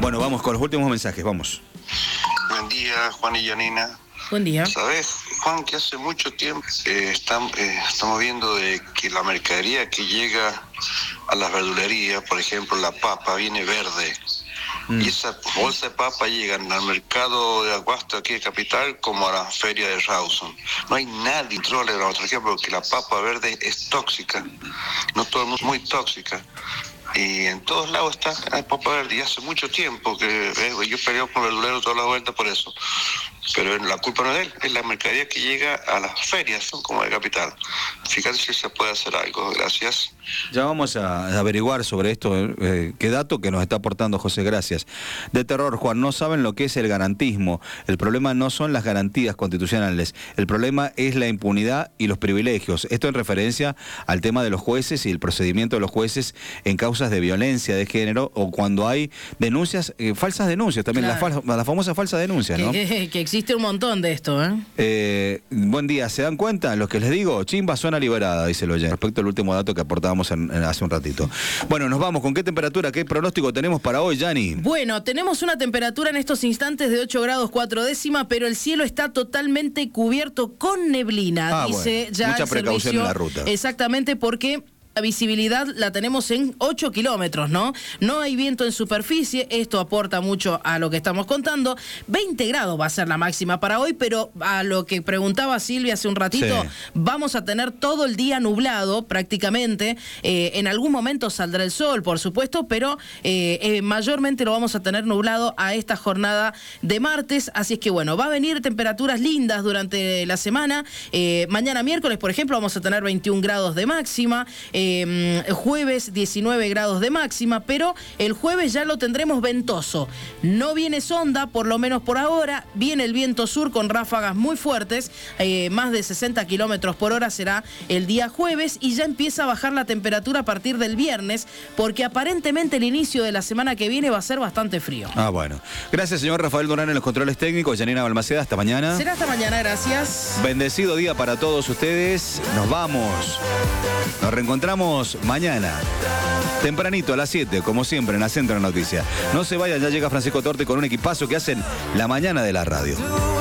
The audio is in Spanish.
Bueno, vamos con los últimos mensajes, vamos. Buen día, Juan y Janina. Buen día. ¿Sabes, Juan, que hace mucho tiempo estamos viendo de que la mercadería que llega a las verdulerías, por ejemplo, la papa viene verde? Y esa bolsa de papa llegan al mercado de Aguasto aquí de Capital como a la feria de Rawson. No hay nadie que controle la agroecología porque la papa verde es tóxica. No todo el mundo es muy tóxica. Y en todos lados está la papa verde. Y hace mucho tiempo que yo peleo con el verdulero toda la vuelta por eso. Pero la culpa no es de él, es la mercadería que llega a las ferias, son como de Capital. Fíjate si se puede hacer algo. Gracias. Ya vamos a averiguar sobre esto, qué dato que nos está aportando José, gracias. De terror, Juan, no saben lo que es el garantismo. El problema no son las garantías constitucionales, el problema es la impunidad y los privilegios. Esto en referencia al tema de los jueces y el procedimiento de los jueces en causas de violencia de género o cuando hay denuncias, falsas denuncias también, claro. la famosa falsa denuncia, ¿no? Que existe un montón de esto, Buen día, ¿se dan cuenta? Los que les digo, chimba zona liberada, dice el oyente, respecto al último dato que aportábamos hace un ratito. Bueno, nos vamos. ¿Con qué temperatura, qué pronóstico tenemos para hoy, Yani? Bueno, tenemos una temperatura en estos instantes de 8 grados 4 décimas, pero el cielo está totalmente cubierto con neblina. Dice bueno, ya mucha el precaución servicio, en la ruta. Exactamente, porque la visibilidad la tenemos en 8 kilómetros, ¿no? No hay viento en superficie, esto aporta mucho a lo que estamos contando. 20 grados va a ser la máxima para hoy, pero a lo que preguntaba Silvia hace un ratito, sí, vamos a tener todo el día nublado prácticamente. En algún momento saldrá el sol, por supuesto, pero mayormente lo vamos a tener nublado a esta jornada de martes. Así es que bueno, va a venir temperaturas lindas durante la semana. Mañana miércoles, por ejemplo, vamos a tener 21 grados de máxima. Jueves 19 grados de máxima, pero el jueves ya lo tendremos ventoso. No viene sonda, por lo menos por ahora. Viene el viento sur con ráfagas muy fuertes, más de 60 kilómetros por hora será el día jueves, y ya empieza a bajar la temperatura a partir del viernes, porque aparentemente el inicio de la semana que viene va a ser bastante frío. Bueno. Gracias, señor Rafael Durán en los controles técnicos. Janina Balmaceda, hasta mañana. Será hasta mañana, gracias. Bendecido día para todos ustedes. Nos vamos. Nos reencontramos mañana, tempranito a las 7, como siempre, en la Centro de Noticias. No se vayan, ya llega Francisco Torte con un equipazo que hacen la mañana de la radio.